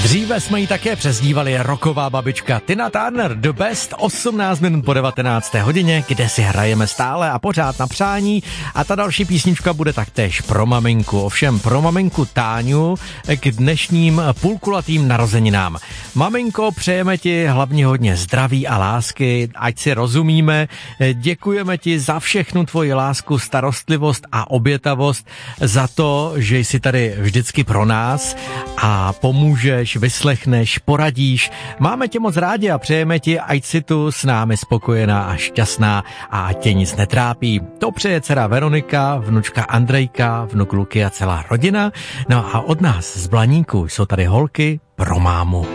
Dříve jsme ji také přezdívali roková babička Tina Turner, The Best, 18 minut po 19. hodině, kde si hrajeme stále a pořád na přání, a ta další písnička bude taktéž pro maminku, ovšem pro maminku Táňu k dnešním půlkulatým narozeninám. Maminko, přejeme ti hlavně hodně zdraví a lásky, ať si rozumíme, děkujeme ti za všechnu tvoji lásku, starostlivost a obětavost, za to, že jsi tady vždycky pro nás a pomůžeš, vyslechneš, poradíš. Máme tě moc rádi a přejeme ti, ať si tu s námi spokojená a šťastná a ať tě nic netrápí. To přeje dcera Veronika, vnučka Andrejka, vnuk Luky a celá rodina. No a od nás z Blaníku jsou tady holky pro mámu.